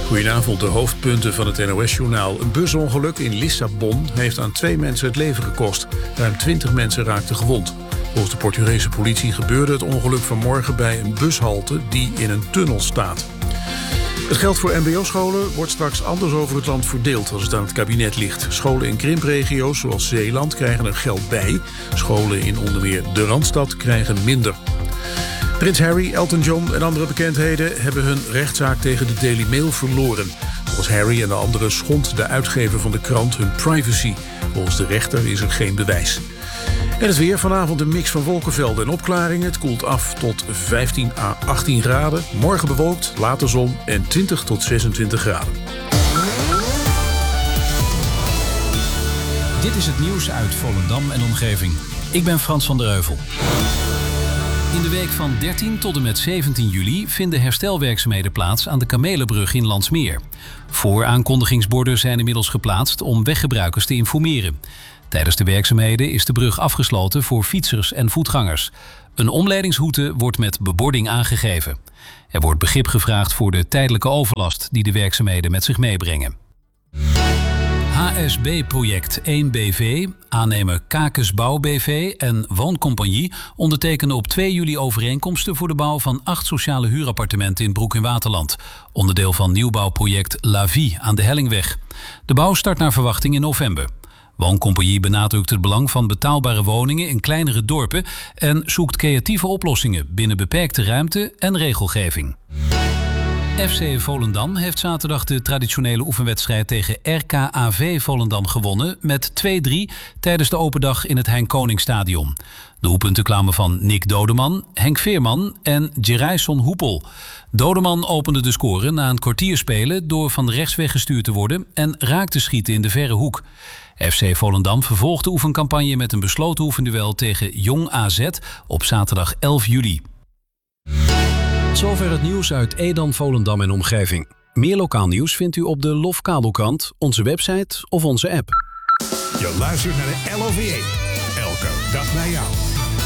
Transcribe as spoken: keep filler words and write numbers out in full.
Goedenavond, de hoofdpunten van het N O S-journaal. Een busongeluk in Lissabon heeft aan twee mensen het leven gekost. Ruim twintig mensen raakten gewond. Volgens de Portugese politie gebeurde het ongeluk vanmorgen bij een bushalte die in een tunnel staat. Het geld voor mbo-scholen wordt straks anders over het land verdeeld als het aan het kabinet ligt. Scholen in krimpregio's zoals Zeeland krijgen er geld bij. Scholen in onder meer de Randstad krijgen minder. Prins Harry, Elton John en andere bekendheden hebben hun rechtszaak tegen de Daily Mail verloren. Volgens Harry en de anderen schond de uitgever van de krant hun privacy. Volgens de rechter is er geen bewijs. En het weer, vanavond een mix van wolkenvelden en opklaringen. Het koelt af tot vijftien à achttien graden. Morgen bewolkt, later zon en twintig tot zesentwintig graden. Dit is het nieuws uit Volendam en omgeving. Ik ben Frans van der Heuvel. In de week van dertien tot en met zeventien juli vinden herstelwerkzaamheden plaats aan de Kamelenbrug in Landsmeer. Vooraankondigingsborden zijn inmiddels geplaatst om weggebruikers te informeren. Tijdens de werkzaamheden is de brug afgesloten voor fietsers en voetgangers. Een omleidingsroute wordt met bebording aangegeven. Er wordt begrip gevraagd voor de tijdelijke overlast die de werkzaamheden met zich meebrengen. H S B-project één B V, aannemer Kakesbouw B V en Wooncompagnie ondertekenen op twee juli overeenkomsten voor de bouw van acht sociale huurappartementen in Broek in Waterland. Onderdeel van nieuwbouwproject La Vie aan de Hellingweg. De bouw start naar verwachting in november. Wooncompagnie benadrukt het belang van betaalbare woningen in kleinere dorpen en zoekt creatieve oplossingen binnen beperkte ruimte en regelgeving. F C Volendam heeft zaterdag de traditionele oefenwedstrijd tegen R K A V Volendam gewonnen met twee drie tijdens de open dag in het Hein Koningsstadion. De doelpunten kwamen van Nick Dodeman, Henk Veerman en Gerayson Hoepel. Dodeman opende de score na een kwartier spelen door van rechts weggestuurd te worden en raakte schieten in de verre hoek. F C Volendam vervolgt de oefencampagne met een besloten oefenduel tegen Jong A Z op zaterdag elf juli. Zover het nieuws uit Edam, Volendam en omgeving. Meer lokaal nieuws vindt u op de Lof Kabelkrant, onze website of onze app. Je luistert naar de L O V E. Elke dag bij jou.